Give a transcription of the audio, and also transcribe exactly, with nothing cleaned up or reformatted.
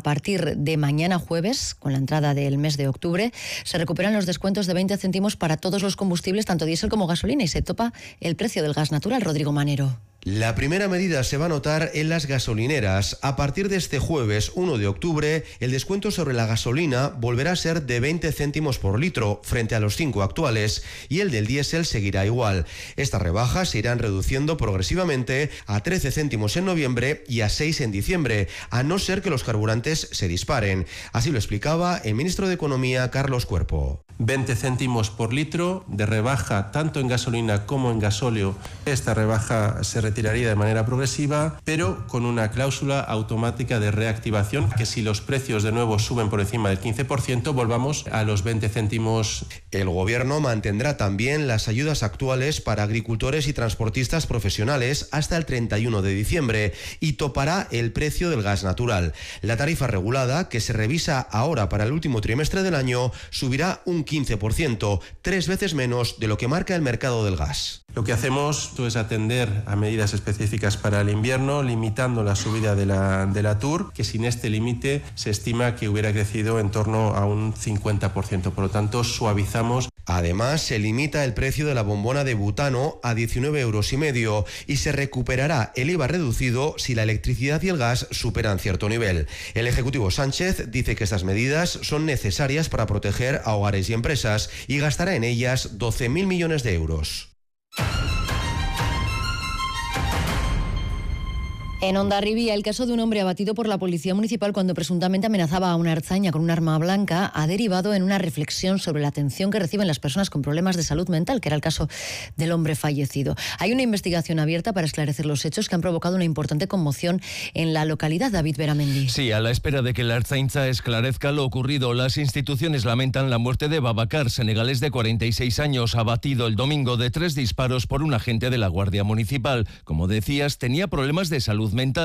partir de mañana jueves, con la entrada del mes de octubre, se recuperan los descuentos de veinte céntimos para todos los combustibles, tanto diésel como gasolina, y se topa el precio del gas natural. Rodrigo Manero. La primera medida se va a notar en las gasolineras. A partir de este jueves uno de octubre, el descuento sobre la gasolina volverá a ser de veinte céntimos por litro frente a los cinco actuales, y el del diésel seguirá igual. Estas rebajas se irán reduciendo progresivamente a trece céntimos en noviembre y a seis en diciembre, a no ser que los carburantes se disparen. Así lo explicaba el ministro de Economía, Carlos Cuerpo. veinte céntimos por litro de rebaja tanto en gasolina como en gasóleo. Esta rebaja se retiraría de manera progresiva, pero con una cláusula automática de reactivación, que si los precios de nuevo suben por encima del quince por ciento, volvamos a los veinte céntimos. El gobierno mantendrá también las ayudas actuales para agricultores y transportistas profesionales hasta el treinta y uno de diciembre y topará el precio del gas natural. La tarifa regulada, que se revisa ahora para el último trimestre del año, subirá un quince por ciento, tres veces menos de lo que marca el mercado del gas. Lo que hacemos es atender a medidas específicas para el invierno, limitando la subida de la, de la T U R, que sin este límite se estima que hubiera crecido en torno a un cincuenta por ciento. Por lo tanto, suavizamos. Además, se limita el precio de la bombona de butano a diecinueve euros y medio y se recuperará el I V A reducido si la electricidad y el gas superan cierto nivel. El Ejecutivo Sánchez dice que estas medidas son necesarias para proteger a hogares y empresas y gastará en ellas doce mil millones de euros. En Hondarribia, el caso de un hombre abatido por la policía municipal cuando presuntamente amenazaba a una ertzaina con un arma blanca ha derivado en una reflexión sobre la atención que reciben las personas con problemas de salud mental, que era el caso del hombre fallecido. Hay una investigación abierta para esclarecer los hechos que han provocado una importante conmoción en la localidad. David Beramendi. Sí, a la espera de que la ertzaintza esclarezca lo ocurrido, las instituciones lamentan la muerte de Babacar, senegalés de cuarenta y seis años, abatido el domingo de tres disparos por un agente de la Guardia Municipal. Como decías, tenía problemas de salud mental.